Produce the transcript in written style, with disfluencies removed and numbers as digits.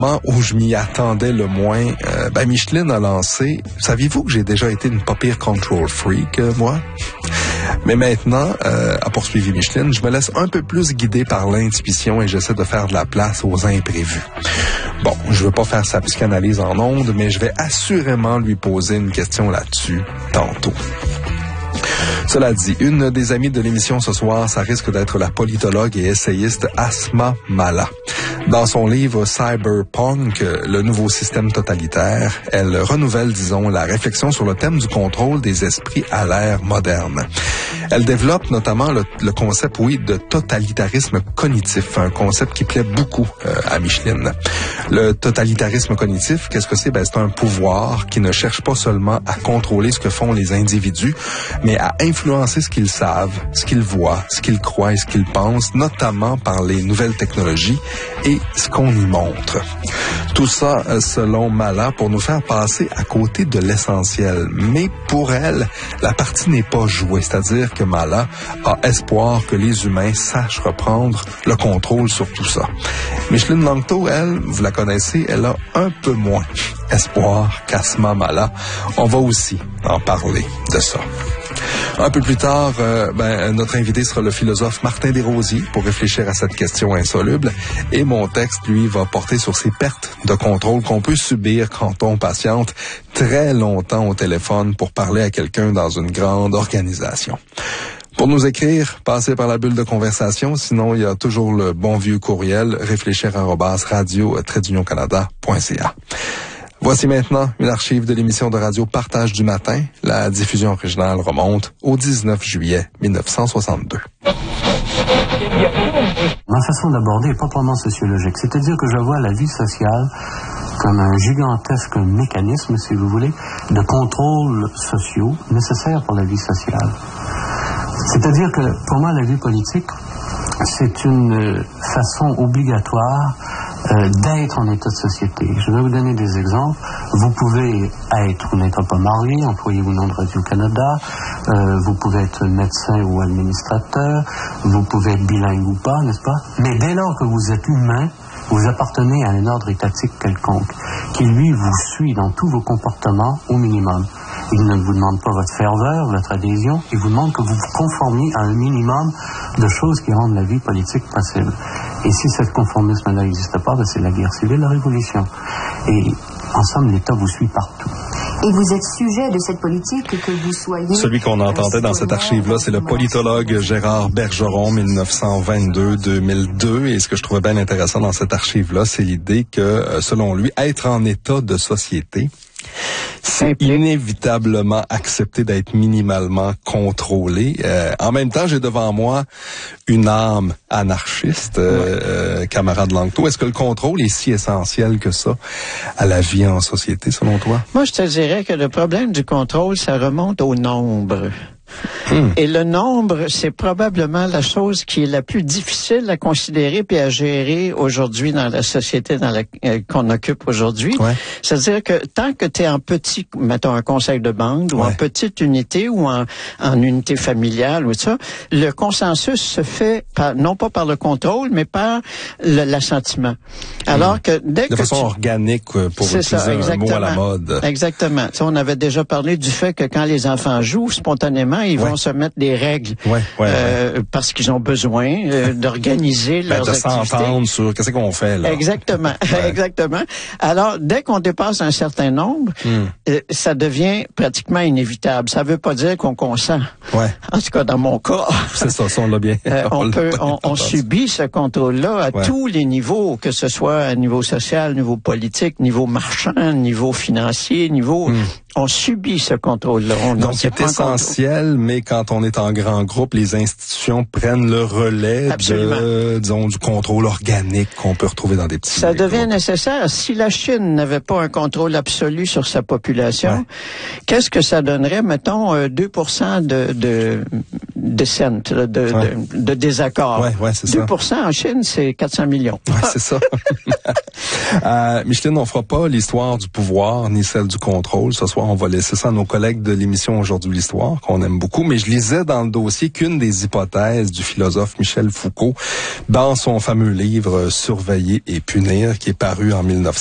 où je m'y attendais le moins, Micheline a lancé, saviez-vous que j'ai déjà été une pas pire control freak, moi? Mais maintenant, a poursuivi Micheline, je me laisse un peu plus guider par l'intuition et j'essaie de faire de la place aux imprévus. Bon, je veux pas faire sa psychanalyse en ondes, mais je vais assurément lui poser une question là-dessus tantôt. Cela dit, une des amies de l'émission ce soir, ça risque d'être la politologue et essayiste Asma Mala. Dans son livre Cyberpunk, le nouveau système totalitaire, elle renouvelle, disons, la réflexion sur le thème du contrôle des esprits à l'ère moderne. Elle développe notamment le concept, de totalitarisme cognitif, un concept qui plaît beaucoup à Micheline. Le totalitarisme cognitif, qu'est-ce que c'est? C'est un pouvoir qui ne cherche pas seulement à contrôler ce que font les individus, mais à influencer ce qu'ils savent, ce qu'ils voient, ce qu'ils croient et ce qu'ils pensent, notamment par les nouvelles technologies et ce qu'on y montre. Tout ça, selon Mala, pour nous faire passer à côté de l'essentiel. Mais pour elle, la partie n'est pas jouée, c'est-à-dire que Mala a espoir que les humains sachent reprendre le contrôle sur tout ça. Micheline Langto, elle, vous la connaissez, elle a un peu moins espoir qu'Asma Mala. On va aussi en parler de ça. Un peu plus tard, notre invité sera le philosophe Martin Desrosiers pour réfléchir à cette question insoluble. Et mon texte, lui, va porter sur ces pertes de contrôle qu'on peut subir quand on patiente très longtemps au téléphone pour parler à quelqu'un dans une grande organisation. Pour nous écrire, passez par la bulle de conversation. Sinon, il y a toujours le bon vieux courriel réfléchir@radio-canada.ca. Voici maintenant une archive de l'émission de radio Partage du matin. La diffusion originale remonte au 19 juillet 1962. Ma façon d'aborder est proprement sociologique. C'est-à-dire que je vois la vie sociale comme un gigantesque mécanisme, si vous voulez, de contrôle sociaux nécessaires pour la vie sociale. C'est-à-dire que, pour moi, la vie politique, c'est une façon obligatoire d'être en état de société. Je vais vous donner des exemples. Vous pouvez être, vous n'êtes pas marié, employé ou non de Radio-Canada, vous pouvez être médecin ou administrateur, vous pouvez être bilingue ou pas, n'est-ce pas? Mais dès lors que vous êtes humain, vous appartenez à un ordre étatique quelconque, qui lui vous suit dans tous vos comportements au minimum. Il ne vous demande pas votre ferveur, votre adhésion, il vous demande que vous vous conformiez à un minimum de choses qui rendent la vie politique possible. Et si ce conformisme-là n'existe pas, c'est la guerre civile, la révolution. Et en somme, l'État vous suit partout. Et vous êtes sujet de cette politique, que vous soyez... Celui qu'on entendait dans cette archive-là, c'est le politologue Gérard Bergeron, 1922-2002. Et ce que je trouvais bien intéressant dans cette archive-là, c'est l'idée que, selon lui, être en état de société, c'est inévitablement accepter d'être minimalement contrôlé. En même temps, j'ai devant moi une âme anarchiste, camarade Langto. Est-ce que le contrôle est si essentiel que ça à la vie en société, selon toi? Moi, je te dirais que le problème du contrôle, ça remonte au nombre. Et le nombre, c'est probablement la chose qui est la plus difficile à considérer puis à gérer aujourd'hui dans la société qu'on occupe aujourd'hui. Ouais. C'est-à-dire que tant que tu es en petit, mettons un conseil de bande ou en petite unité ou en unité familiale ou ça, le consensus se fait non pas par le contrôle, mais par l'assentiment. Alors que dès que façon organique, pour utiliser un mot à la mode. Exactement. Ça, on avait déjà parlé du fait que quand les enfants jouent spontanément, ils vont se mettre des règles parce qu'ils ont besoin d'organiser leurs activités. De s'entendre sur qu'est-ce qu'on fait là. Exactement, exactement. Alors, dès qu'on dépasse un certain nombre, ça devient pratiquement inévitable. Ça veut pas dire qu'on consent. En tout cas, dans mon cas. C'est ça, on l'a bien. On subit ce contrôle-là à tous les niveaux, que ce soit à niveau social, niveau politique, niveau marchand, niveau financier, niveau... On subit ce contrôle-là. Donc, c'est essentiel, mais quand on est en grand groupe, les institutions prennent le relais du contrôle organique qu'on peut retrouver dans des petits Ça devient nécessaire. Si la Chine n'avait pas un contrôle absolu sur sa population, qu'est-ce que ça donnerait, mettons, 2% dissent, de désaccord. Ouais, c'est 2% ça. en Chine, c'est 400 millions. Ouais, c'est ça. Micheline, on fera pas l'histoire du pouvoir ni celle du contrôle. Ce soir, on va laisser ça à nos collègues de l'émission Aujourd'hui l'Histoire, qu'on aime beaucoup. Mais je lisais dans le dossier qu'une des hypothèses du philosophe Michel Foucault, dans son fameux livre Surveiller et punir, qui est paru en 1900.